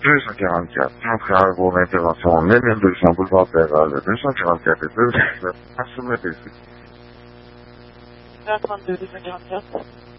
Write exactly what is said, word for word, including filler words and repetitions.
deux cent quarante-quatre, Centrale pour l'intervention, mille deux cents boulevard Péral, deux cent quarante-quatre et deux cent quarante-sept, à soumettre ici. deux cent trente-deux, deux cent quarante-quatre.